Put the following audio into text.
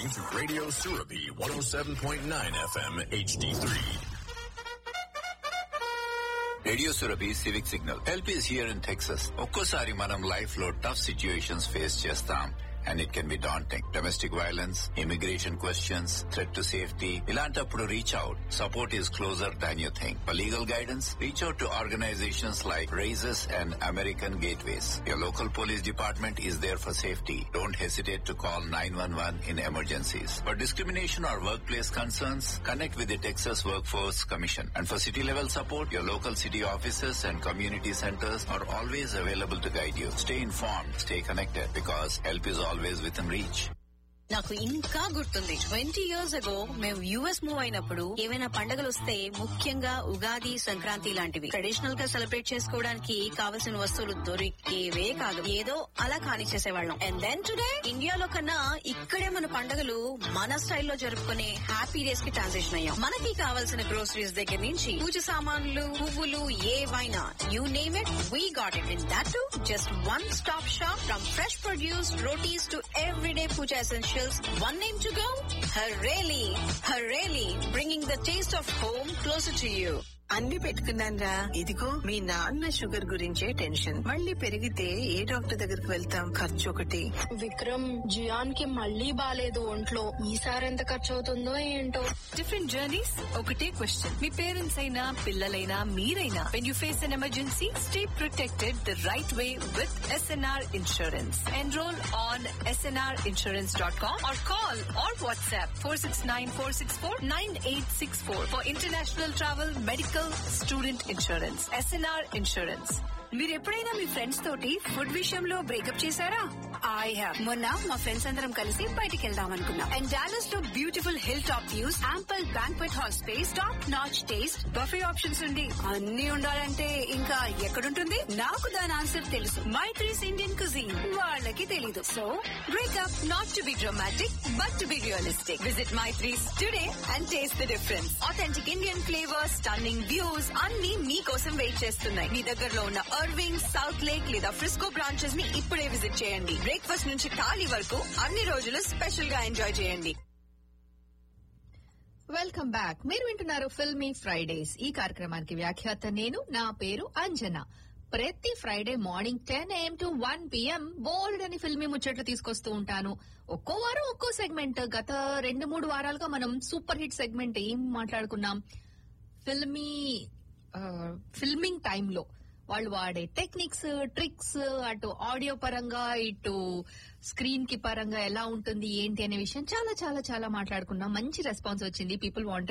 listening to Radio Surabi 107.9 FM HD3. Radio Surabhi civic signal. Help is here in Texas. ఒక్కోసారి మనం life లో tough situations face చేస్తాం. And it can be daunting. Domestic violence, immigration questions, threat to safety. ఇలాంటప్పుడు reach out. Support is closer than you think. For legal guidance, reach out to organizations like Raises and American Gateways. Your local police department is there for safety. Don't hesitate to call 911 in emergencies. For discrimination or workplace concerns, connect with the Texas Workforce Commission. And for city level support, your local city offices and community centers are always available to guide you. Stay informed, stay connected, because help is always within reach. నాకు ఇంకా గుర్తుంది 20 years ago మేము US move అయినప్పుడు ఏమైనా పండుగలు వస్తే ముఖ్యంగా ఉగాది, సంక్రాంతి లాంటివి ట్రెడిషనల్ గా సెలబ్రేట్ చేసుకోవడానికి కావలసిన వస్తువులు దొరికేవే కాదు. ఏదో అలా కానిచ్చేసేవాళ్ళం. అండ్ దెన్ టుడే ఇండియాలో కన్నా ఇక్కడే మన పండుగలు మన స్టైల్లో జరుపుకునే హ్యాపీ డేస్ కి ట్రాన్సిషన్ అయ్యాం. మనకి కావాల్సిన గ్రోసరీస్ దగ్గర నుంచి పూజ సామాన్లు, పువ్వులు, ఏవైనా you name it, we got it. In that to just one stop shop. From fresh produce, rotis to everyday puja essentials. One name to go? Hareli. Hareli, bringing the taste of home closer to you. అన్ని పెట్టుకున్నాను రా. ఇదిగో మీ నాన్న sugar గురించే tension. మళ్ళీ పెరిగితే ఏ doctor దగ్గరికి వెళ్తాం? ఖర్చు ఒకటి. విక్రమ్, జియాన్ కి మళ్ళీ బాలేదు ఒంట్లో. ఈసారి ఎంత ఖర్చు అవుతుందో ఏంటో. డిఫరెంట్ జర్నీస్, ఒకటే క్వశ్చన్. మీ పేరెంట్స్ అయినా పిల్లలైనా మీరైనా when you face an emergency, stay protected the right way with SNR Insurance. Enroll on snrinsurance.com or call or WhatsApp 469-464-9864 for international travel, medical, student insurance. SNR insurance. మీరు ఎప్పుడైనా మీ friends తోటి food విషయంలో breakup చేశారా? I have. మొన్న మా friends అందరం కలిసి బయటికి వెళ్దాం అనుకున్నాం. అండ్ డాలస్ లో beautiful hill top views, ample banquet hall space, top notch taste, buffet options ఉండి అన్ని ఉండాలంటే ఇంకా ఎక్కడుంటుంది? నాకు దాని ఆన్సర్ తెలుసు. Maitri's Indian cuisine. వాళ్ళకి తెలీదు. So breakup not to be dramatic but to be realistic. Visit Maitri's today and taste the difference. Authentic Indian flavours, stunning views అన్ని మీకోసం వెయిట్ చేస్తున్నాయి. మీ దగ్గరలో ఉన్న అర్వింగ్, సౌత్ లేక్ లేదా ఫ్రిస్కో బ్రాంచెస్ ని ఇప్పుడే విజిట్ చేయండి. బ్రేక్ఫాస్ట్ నుంచి థాలీ వరకు అన్ని రోజులు స్పెషల్ గా ఎంజాయ్ చేయండి. Welcome back. మీరు వింటున్నారు ఫిల్మీ ఫ్రైడేస్. ఈ కార్యక్రమానికి వ్యాఖ్యాత నేను. నా పేరు అంజన. ప్రతి Friday morning 10 AM to 1 PM బోల్డ్ అని ఫిల్మీ ముచ్చట్లు తీసుకొస్తూ ఉంటాను. ఒక్కో వారం ఒక్కో సెగ్మెంట్. గత 2-3 వారాలుగా మనం సూపర్ హిట్ సెగ్మెంట్ ఏం మాట్లాడుకున్నాం? ఫిల్మింగ్ టైంలో వాళ్ళు వాడే టెక్నిక్స్, ట్రిక్స్, అటు ఆడియో పరంగా ఇటు స్క్రీన్ కి పరంగా ఎలా ఉంటుంది ఏంటి అనే విషయం చాలా చాలా చాలా మాట్లాడుకున్నాం. మంచి రెస్పాన్స్ వచ్చింది. People wanted